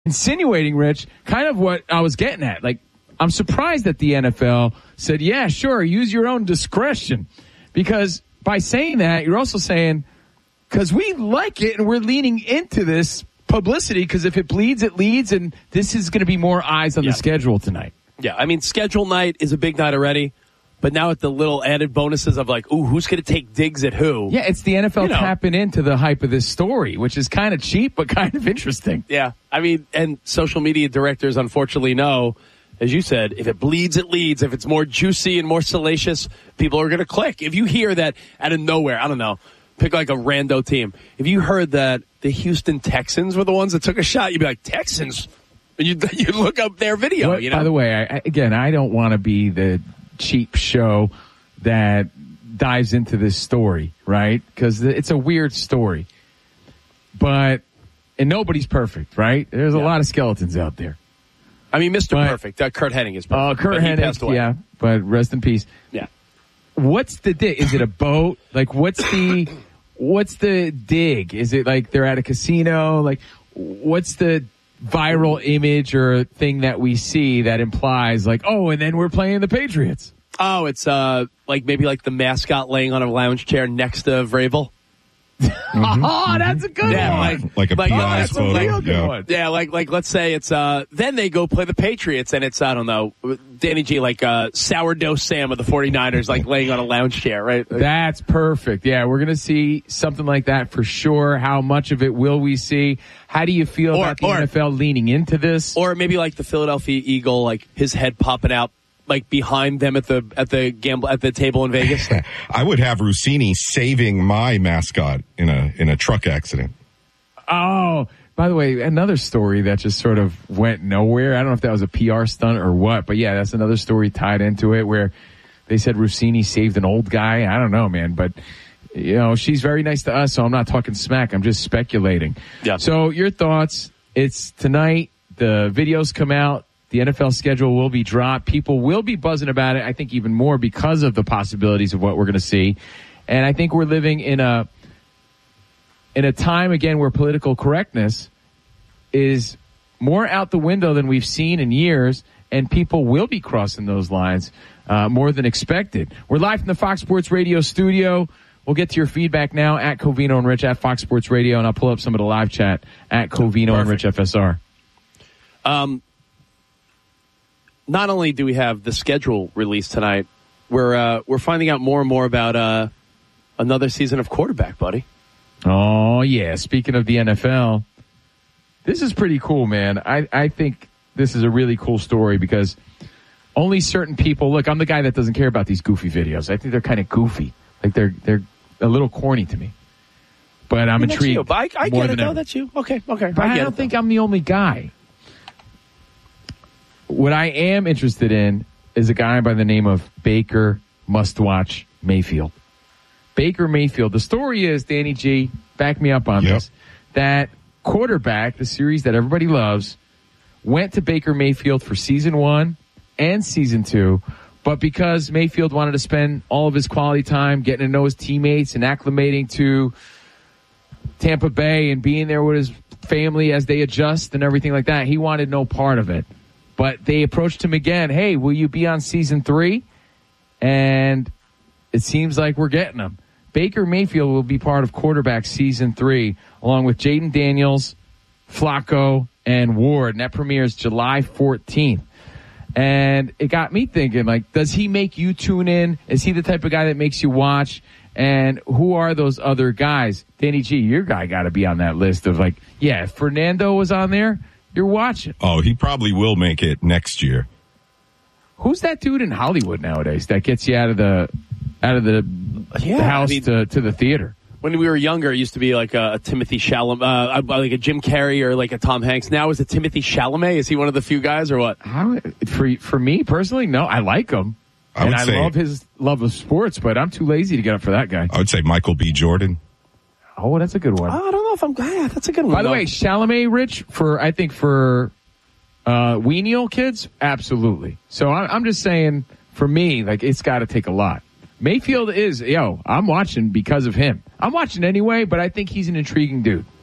insinuating, Rich, kind of what I was getting at. Like, I'm surprised that the NFL said, yeah, sure, use your own discretion. Because by saying that, you're also saying, because we like it and we're leaning into this publicity, because if it bleeds, it leads, and this is going to be more eyes on the schedule tonight. Yeah, I mean, schedule night is a big night already, but now with the little added bonuses of like, ooh, who's going to take digs at who? Yeah, it's the NFL tapping into the hype of this story, which is kind of cheap but kind of interesting. Yeah, I mean, and social media directors unfortunately know, as you said, if it bleeds, it leads. If it's more juicy and more salacious, people are going to click. If you hear that out of nowhere, I don't know, pick like a rando team. If you heard that the Houston Texans were the ones that took a shot, you'd be like, Texans? And you'd look up their video. Well, By the way, I don't want to be the cheap show that dives into this story, right? Because it's a weird story. And nobody's perfect, right? There's a lot of skeletons out there. I mean, Mr. Perfect. Curt Hennig is perfect. Curt Hennig, yeah, but rest in peace. Yeah. What's the dig? Is it a boat? Like, what's the dig? Is it like they're at a casino? Like, what's the viral image or thing that we see that implies like, oh, and then we're playing the Patriots? Oh, it's like maybe like the mascot laying on a lounge chair next to Vrabel. Oh, that's a good one. Like a PI photo. Yeah, like let's say it's then they go play the Patriots and it's, I don't know, Danny G, like sourdough Sam of the 49ers, like laying on a lounge chair, right? That's perfect. Yeah, we're going to see something like that for sure. How much of it will we see? How do you feel about the NFL leaning into this? Or maybe like the Philadelphia Eagle, like his head popping out like behind them at the table in Vegas. I would have Rossini saving my mascot in a truck accident. Oh, by the way, another story that just sort of went nowhere. I don't know if that was a PR stunt or what, but yeah, that's another story tied into it where they said Rossini saved an old guy. I don't know, man, but she's very nice to us, so I'm not talking smack. I'm just speculating. Yeah. So your thoughts? It's tonight. The videos come out. The NFL schedule will be dropped. People will be buzzing about it, I think, even more because of the possibilities of what we're going to see. And I think we're living in a time, again, where political correctness is more out the window than we've seen in years, and people will be crossing those lines more than expected. We're live from the Fox Sports Radio studio. We'll get to your feedback now at Covino and Rich at Fox Sports Radio, and I'll pull up some of the live chat at Covino and Rich FSR. Not only do we have the schedule released tonight, we're finding out more and more about another season of quarterback, buddy. Oh, yeah. Speaking of the NFL, this is pretty cool, man. I think this is a really cool story because only certain people... Look, I'm the guy that doesn't care about these goofy videos. I think they're kind of goofy. Like, they're a little corny to me. But I'm intrigued. I get it, though. That's you. Okay. But I don't think I'm the only guy. What I am interested in is a guy by the name of Baker Mustwatch Mayfield. Baker Mayfield. The story is, Danny G, back me up on this, that quarterback, the series that everybody loves, went to Baker Mayfield for season 1 and season 2, but because Mayfield wanted to spend all of his quality time getting to know his teammates and acclimating to Tampa Bay and being there with his family as they adjust and everything like that, he wanted no part of it. But they approached him again. Hey, will you be on season 3? And it seems like we're getting him. Baker Mayfield will be part of quarterback season 3, along with Jaden Daniels, Flacco, and Ward. And that premieres July 14th. And it got me thinking, like, does he make you tune in? Is he the type of guy that makes you watch? And who are those other guys? Danny G, your guy got to be on that list of, like, yeah, if Fernando was on there, you're watching. Oh, he probably will make it next year. Who's that dude in Hollywood nowadays that gets you out of the house to the theater? When we were younger, it used to be like a Timothy Chalamet, like a Jim Carrey or like a Tom Hanks. Now is it Timothy Chalamet? Is he one of the few guys or what? For me personally, no. I like him. I love his love of sports, but I'm too lazy to get up for that guy. I would say Michael B. Jordan. Oh, that's a good one. I don't know if I'm... Yeah, that's a good one. By the way, Chalamet, Rich, for weenial kids, absolutely. So I'm just saying, for me, like, it's got to take a lot. Mayfield is, I'm watching because of him. I'm watching anyway, but I think he's an intriguing dude.